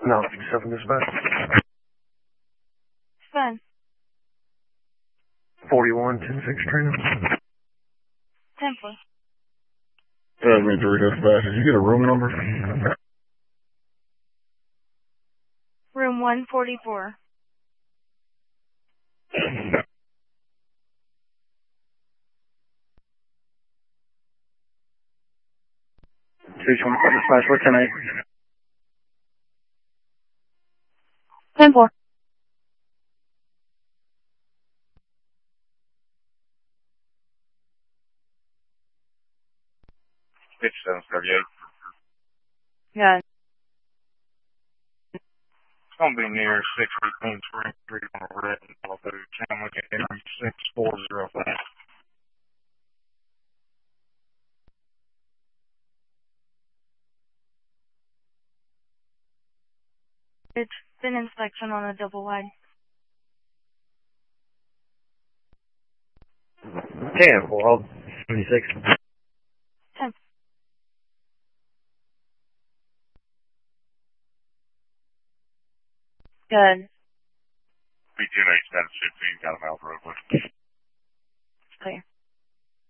No, 7 dispatch. Fun. 41, 10-6 Trina. 10-4. Me 3 dispatch. Did you get a room number? Room 144. Dispatch, what 10-8? 10-4. Pitch 738. Yeah. It's going to be near 618 Spring Street on a red and Malibu. Channel looking 6405. It's been inspection on a double wide. 10-4, 26. 10. Good. BTNA status 15, got a mouth roadway. Clear.